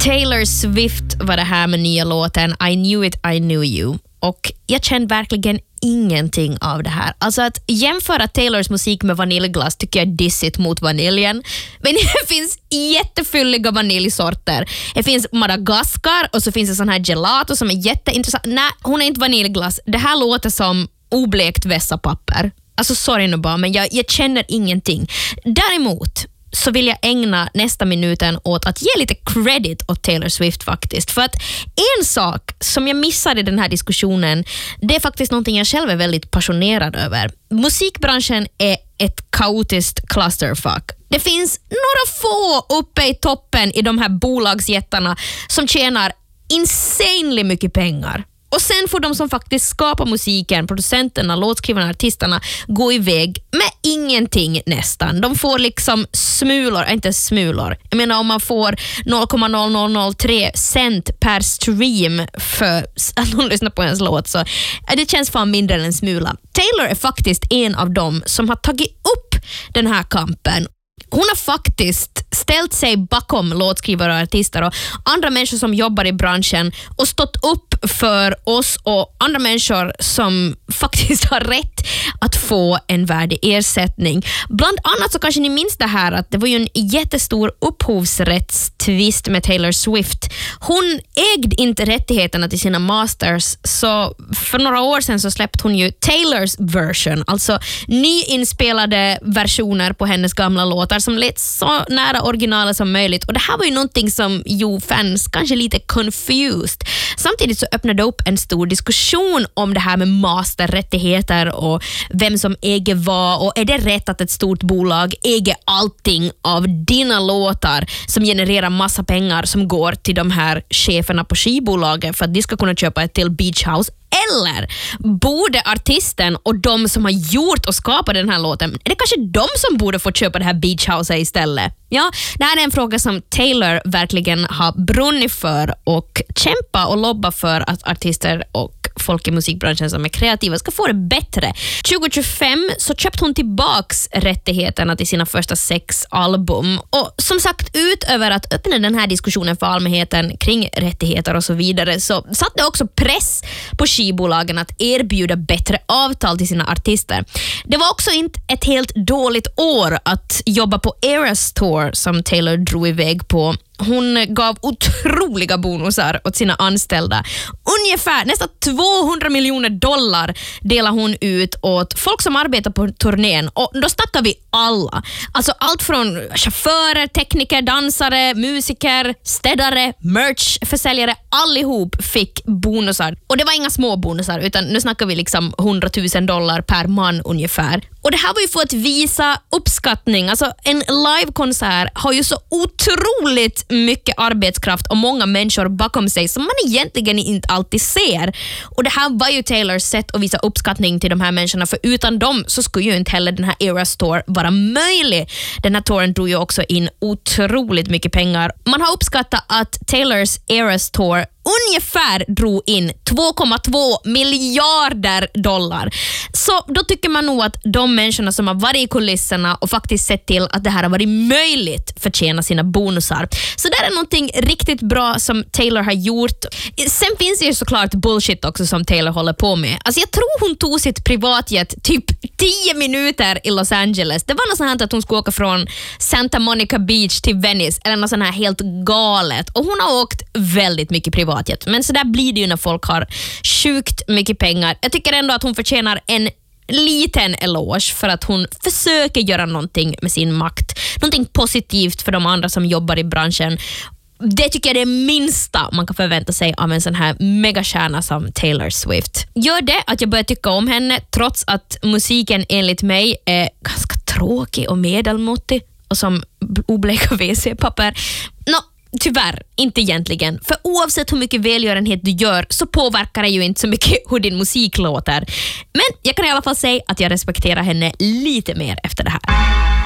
Taylor Swift var det här med nya låten I Knew It, I Knew You. Och jag kände verkligen ingenting av det här. Alltså att jämföra Taylors musik med vaniljglass tycker jag är dissigt mot vaniljen. Men det finns jättefylliga vaniljsorter. Det finns Madagaskar och så finns det sån här gelato som är jätteintressant. Nej, hon är inte vaniljglass. Det här låter som oblekt vässapapper. Alltså sorry nu bara, men jag känner ingenting. Däremot så vill jag ägna nästa minuten åt att ge lite credit åt Taylor Swift faktiskt. För att en sak som jag missade i den här diskussionen, det är faktiskt någonting jag själv är väldigt passionerad över. Musikbranschen är ett kaotiskt clusterfuck. Det finns några få uppe i toppen i de här bolagsjättarna som tjänar insanely mycket pengar. Och sen får de som faktiskt skapar musiken, producenterna, låtskrivarna, artisterna gå iväg med ingenting nästan. De får liksom smulor, inte smulor. Jag menar om man får 0,0003 cent per stream för att någon lyssnar på ens låt, så det känns fan mindre än en smula. Taylor är faktiskt en av dem som har tagit upp den här kampen. Hon har faktiskt ställt sig bakom låtskrivare och artister och andra människor som jobbar i branschen och stått upp för oss och andra människor som faktiskt har rätt att få en värdig ersättning. Bland annat så kanske ni minns det här att det var ju en jättestor upphovsrättstvist med Taylor Swift. Hon ägde inte rättigheterna till sina masters, så för några år sedan så släppte hon ju Taylors version, alltså nyinspelade versioner på hennes gamla låtar som lät så nära originalet som möjligt. Och det här var ju någonting som fans kanske lite confused. Samtidigt så öppnade det upp en stor diskussion om det här med masterrättigheter och vem som äger vad, och är det rätt att ett stort bolag äger allting av dina låtar som genererar massa pengar som går till de här cheferna på skivbolagen för att de ska kunna köpa ett till Beach House? Eller borde artisten och de som har gjort och skapat den här låten, är det kanske de som borde få köpa det här Beach House istället? Ja, det här är en fråga som Taylor verkligen har brunnit för och kämpa och lobba för att artister och folk i musikbranschen som är kreativa ska få det bättre. 2025 så köpte hon tillbaks rättigheterna till sina första 6 album. Och som sagt, utöver att öppna den här diskussionen för allmänheten kring rättigheter och så vidare, så satte också press på skivbolagen att erbjuda bättre avtal till sina artister. Det var också inte ett helt dåligt år att jobba på Eras Tour som Taylor drog iväg på. Hon gav otroliga bonusar åt sina anställda. Ungefär nästan $200 miljoner delar hon ut åt folk som arbetar på turnén. Och då snackar vi alla. Alltså allt från chaufförer, tekniker, dansare, musiker, städare, merchförsäljare. Allihop fick bonusar. Och det var inga små bonusar, utan nu snackar vi liksom $100,000 per man ungefär. Och det här var ju för att visa uppskattning. Alltså en livekonsert har ju så otroligt mycket arbetskraft och många människor bakom sig som man egentligen inte alltid ser. Och det här var ju Taylors sätt att visa uppskattning till de här människorna, för utan dem så skulle ju inte heller den här Eras Tour vara möjlig. Den här touren drog ju också in otroligt mycket pengar. Man har uppskattat att Taylors Eras Tour ungefär drog in $2,2 miljarder. Så då tycker man nog att de människorna som har varit i kulisserna och faktiskt sett till att det här har varit möjligt förtjänar sina bonusar. Så det är någonting riktigt bra som Taylor har gjort. Sen finns det ju såklart bullshit också som Taylor håller på med. Alltså jag tror hon tog sitt privatjet typ 10 minuter i Los Angeles. Det var något sånt här att hon skulle åka från Santa Monica Beach till Venice eller något sånt här helt galet. Och hon har åkt väldigt mycket privatjet. Men så där blir det ju när folk har sjukt mycket pengar. Jag tycker ändå att hon förtjänar en liten eloge för att hon försöker göra någonting med sin makt. Någonting positivt för de andra som jobbar i branschen. Det tycker jag är det minsta man kan förvänta sig av en sån här megastjärna som Taylor Swift. Gör det att jag börjar tycka om henne trots att musiken enligt mig är ganska tråkig och medelmåttig och som obleka WC-papper. Tyvärr, inte egentligen. För oavsett hur mycket välgörenhet du gör så påverkar det ju inte så mycket hur din musik låter. Men jag kan i alla fall säga att jag respekterar henne lite mer efter det här.